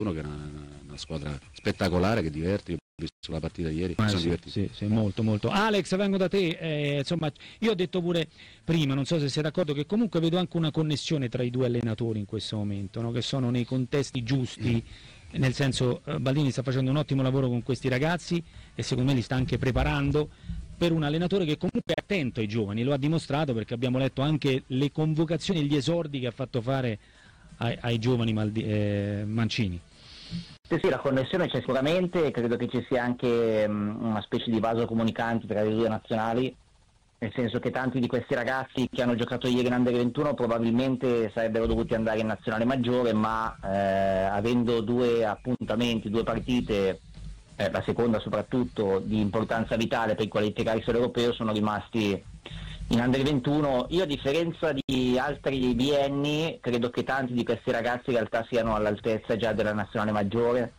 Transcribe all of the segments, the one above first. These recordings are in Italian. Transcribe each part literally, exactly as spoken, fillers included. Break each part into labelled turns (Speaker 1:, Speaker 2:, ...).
Speaker 1: che è una, una squadra spettacolare che diverte. Io ho visto la partita ieri,
Speaker 2: eh,
Speaker 1: sono
Speaker 2: sì,
Speaker 1: divertito.
Speaker 2: sì, sì, molto molto. Alex, vengo da te, eh, insomma, io ho detto pure prima, non so se sei d'accordo, che comunque vedo anche una connessione tra i due allenatori in questo momento, no? Che sono nei contesti giusti, mm. nel senso eh, Baldini sta facendo un ottimo lavoro con questi ragazzi e secondo me li sta anche preparando per un allenatore che comunque è attento ai giovani, lo ha dimostrato perché abbiamo letto anche le convocazioni e gli esordi che ha fatto fare ai, ai giovani Maldi, eh, Mancini.
Speaker 3: Sì, sì, la connessione c'è sicuramente, credo che ci sia anche um, una specie di vaso comunicante tra le due nazionali, nel senso che tanti di questi ragazzi che hanno giocato ieri in Under ventuno probabilmente sarebbero dovuti andare in nazionale maggiore, ma eh, avendo due appuntamenti, due partite, eh, la seconda soprattutto di importanza vitale per qualificarsi all'europeo, sono rimasti in Under ventuno. Io, a differenza di altri bienni, credo che tanti di questi ragazzi in realtà siano all'altezza già della nazionale maggiore.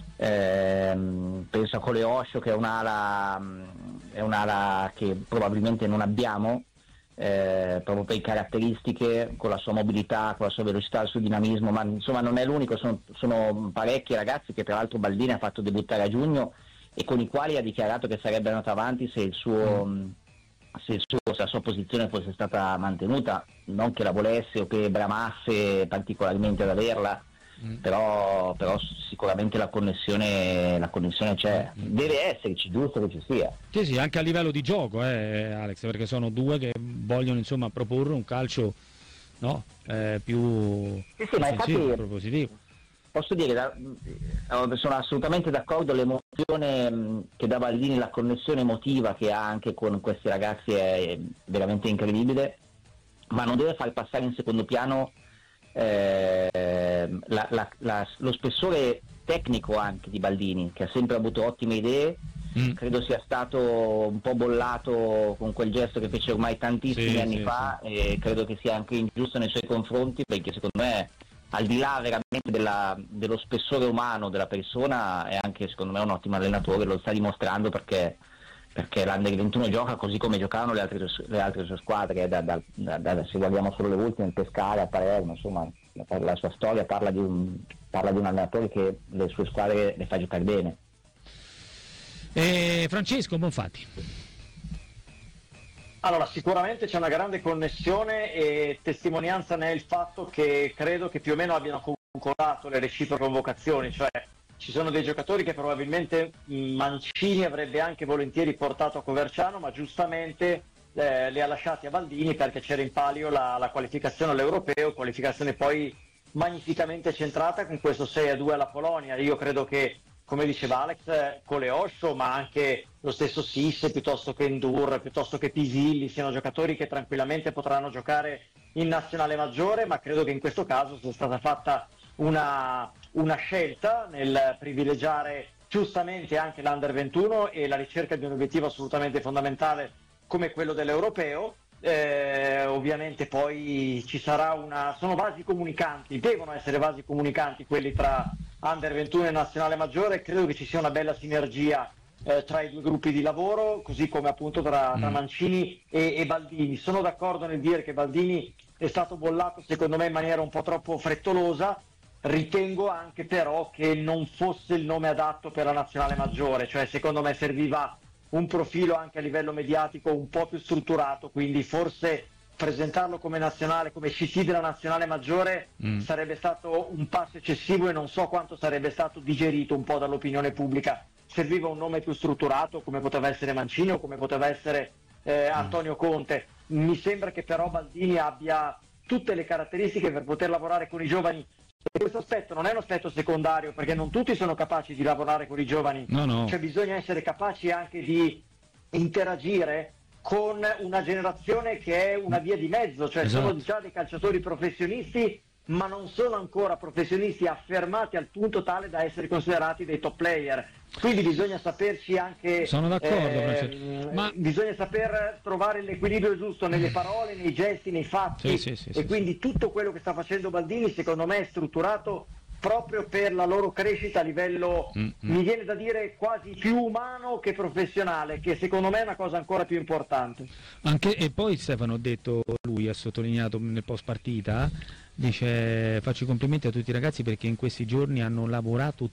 Speaker 3: Ehm, penso a Coleoscio, che è un'ala, è un'ala che probabilmente non abbiamo, eh, proprio per caratteristiche, con la sua mobilità, con la sua velocità, il suo dinamismo, ma insomma non è l'unico, sono, sono parecchi ragazzi che tra l'altro Baldini ha fatto debuttare a giugno e con i quali ha dichiarato che sarebbe andato avanti se il suo... Mm. Se, il suo, se la sua posizione fosse stata mantenuta, non che la volesse o che bramasse particolarmente ad averla, mm. però, però sicuramente la connessione, la connessione c'è, mm. deve esserci, giusto che ci sia.
Speaker 2: Sì, sì, anche a livello di gioco, eh, Alex, perché sono due che vogliono insomma proporre un calcio, no, eh, più
Speaker 3: sì, sì, ma infatti,
Speaker 2: positivo.
Speaker 3: Posso dire, da, sono assolutamente d'accordo, l'emozione che dà Baldini, la connessione emotiva che ha anche con questi ragazzi è veramente incredibile, ma non deve far passare in secondo piano eh, la, la, la, lo spessore tecnico anche di Baldini, che ha sempre avuto ottime idee. Mm. Credo sia stato un po' bollato con quel gesto che fece ormai tantissimi sì, anni sì, fa sì. E credo che sia anche ingiusto nei suoi confronti, perché secondo me, al di là veramente della, dello spessore umano della persona, è anche secondo me un ottimo allenatore, lo sta dimostrando, perché, perché l'Under ventuno gioca così come giocavano le altre, le altre sue squadre, da, da, da, da, se guardiamo solo le ultime, il Pescara, a Palermo, insomma la, la sua storia parla di, un, parla di un allenatore che le sue squadre le fa giocare bene.
Speaker 2: Eh, Francesco Bonfatti.
Speaker 4: Allora, sicuramente c'è una grande connessione e testimonianza nel fatto che credo che più o meno abbiano concordato le reciproche convocazioni, cioè ci sono dei giocatori che probabilmente Mancini avrebbe anche volentieri portato a Coverciano, ma giustamente eh, li ha lasciati a Baldini perché c'era in palio la, la qualificazione all'Europeo, qualificazione poi magnificamente centrata con questo sei a due alla Polonia. Io credo che, come diceva Alex, Coleoscio, ma anche lo stesso Sisse, piuttosto che Endur, piuttosto che Pisilli, siano giocatori che tranquillamente potranno giocare in nazionale maggiore, ma credo che in questo caso sia stata fatta una, una scelta nel privilegiare giustamente anche l'Under ventuno e la ricerca di un obiettivo assolutamente fondamentale come quello dell'Europeo. Eh, ovviamente poi ci sarà una, sono vasi comunicanti, devono essere vasi comunicanti quelli tra Under ventuno e Nazionale Maggiore. Credo che ci sia una bella sinergia eh, tra i due gruppi di lavoro, così come appunto tra, tra Mancini e, e Baldini. Sono d'accordo nel dire che Baldini è stato bollato secondo me in maniera un po' troppo frettolosa. Ritengo anche però che non fosse il nome adatto per la Nazionale Maggiore, cioè secondo me serviva un profilo anche a livello mediatico un po' più strutturato, quindi forse presentarlo come nazionale, come C C della Nazionale Maggiore mm. sarebbe stato un passo eccessivo e non so quanto sarebbe stato digerito un po' dall'opinione pubblica. Serviva un nome più strutturato, come poteva essere Mancini o come poteva essere eh, Antonio Conte. Mi sembra che però Baldini abbia tutte le caratteristiche per poter lavorare con i giovani. E questo aspetto non è un aspetto secondario, perché non tutti sono capaci di lavorare con i giovani,
Speaker 2: no, no.
Speaker 4: Cioè bisogna essere capaci anche di interagire con una generazione che è una via di mezzo, cioè esatto. Sono già dei calciatori professionisti, ma non sono ancora professionisti affermati al punto tale da essere considerati dei top player. Quindi bisogna saperci anche,
Speaker 2: sono d'accordo,
Speaker 4: eh, ma bisogna saper trovare l'equilibrio giusto nelle parole, nei gesti, nei fatti,
Speaker 2: sì, sì, sì,
Speaker 4: e
Speaker 2: sì,
Speaker 4: quindi
Speaker 2: sì.
Speaker 4: tutto quello che sta facendo Baldini secondo me è strutturato proprio per la loro crescita a livello, mm-hmm. mi viene da dire quasi più umano che professionale, che secondo me è una cosa ancora più importante.
Speaker 2: Anche, e poi Stefano ha detto, lui ha sottolineato nel post partita, Dice: faccio i complimenti a tutti i ragazzi perché in questi giorni hanno lavorato